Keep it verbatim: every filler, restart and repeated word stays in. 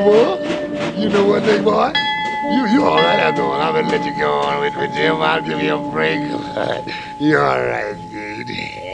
what? You know what, big boy? You you all right after all. I'm gonna let you go on with, with Jim. I'll give you a break. You all right, dude?